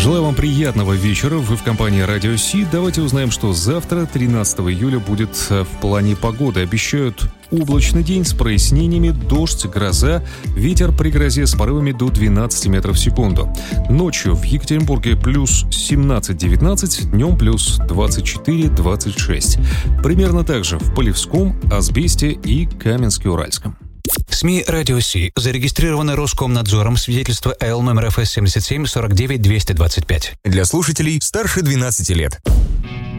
Желаю вам приятного вечера. Вы в компании Радио Си. Давайте узнаем, что завтра, 13 июля, будет в плане погоды. Обещают облачный день с прояснениями, дождь, гроза, ветер при грозе с порывами до 12 метров в секунду. Ночью в Екатеринбурге плюс 17-19, днем плюс 24-26. Примерно так же в Полевском, Асбесте и Каменске-Уральском. СМИ «Радио Си» зарегистрированы Роскомнадзором, свидетельство Л номер ФС 77 49 225. Для слушателей старше 12 лет.